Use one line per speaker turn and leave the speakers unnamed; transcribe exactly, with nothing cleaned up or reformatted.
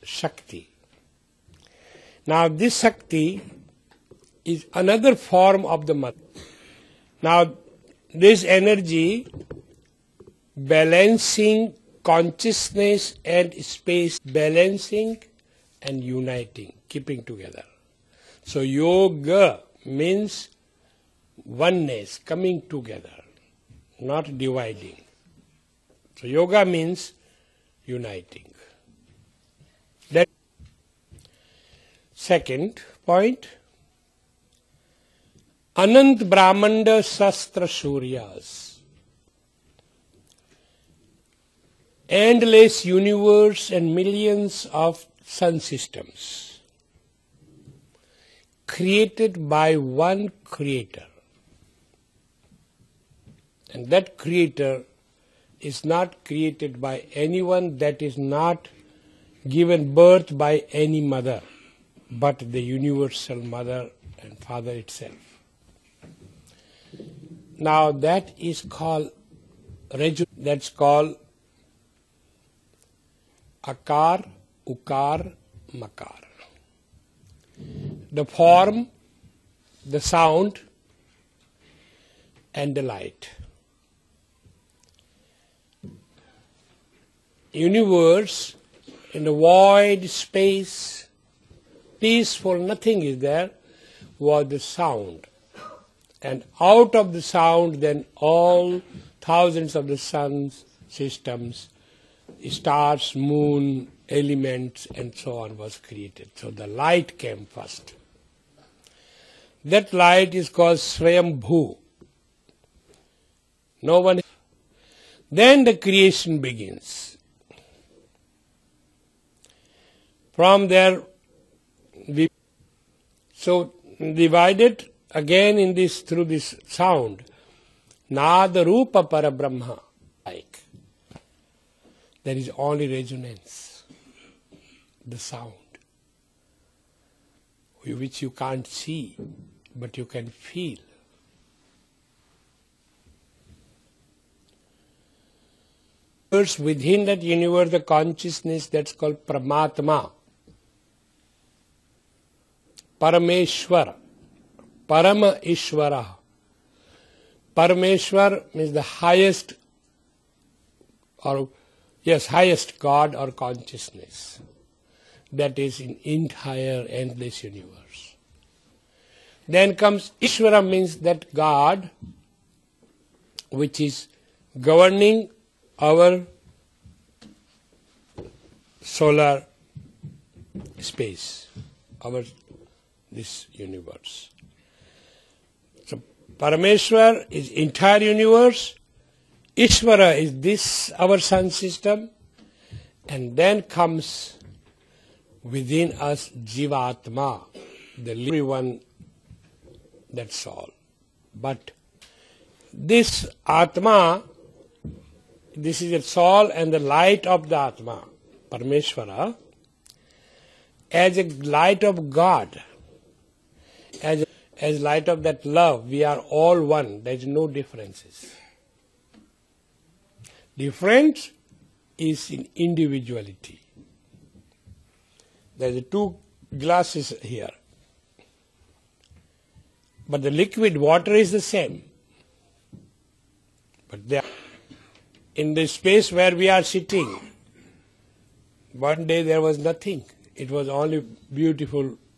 Shakti. Now this Shakti is another form of the mother. Now this energy balancing consciousness and space, balancing and uniting, keeping together. So yoga means oneness, coming together, not dividing. So yoga means uniting. That second point, Anant Brahmanda Sastra Suryas, endless universe and millions of sun systems created by one creator. And that creator is not created by anyone, that is not given birth by any mother, but the universal mother and father itself. Now that is called Raju, that's called Akar, Ukar, Makar. The form, the sound, and the light. Universe, in the void space, peaceful, nothing is there, was the sound. And out of the sound, then all thousands of the sun's systems, stars, moon, elements, and so on was created. So the light came first. That light is called Swayambhu. No one. Then the creation begins. From there, we so divided again in this through this sound. Nada Rupa Parabrahma, like there is only resonance, the sound, which you can't see, but you can feel. Within that universe, the consciousness that's called Paramatma, Parameshwar, Parama Ishvara. Parameshwar means the highest, or yes, highest God or consciousness that is in entire endless universe. Then comes Ishvara, means that God which is governing our solar space, our this universe. So Parameshwar is entire universe, Ishvara is this our sun system, and then comes within us Jivatma, the living one, that's all. But this Atma, this is the soul and the light of the Atma, Parameshwara, as a light of God, as as light of that love, we are all one. There is no differences. Difference is in individuality. There are two glasses here, but the liquid water is the same. But there, in the space where we are sitting, one day there was nothing. It was only beautiful